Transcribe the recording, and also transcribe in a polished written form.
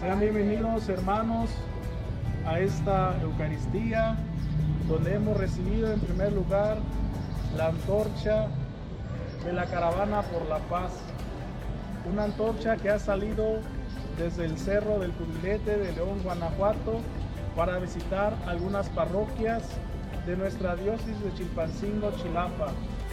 Sean bienvenidos, hermanos, a esta Eucaristía, donde hemos recibido en primer lugar la antorcha de la Caravana por la Paz. Una antorcha que ha salido desde el Cerro del Cubilete de León, Guanajuato, para visitar algunas parroquias de nuestra diócesis de Chilpancingo, Chilapa.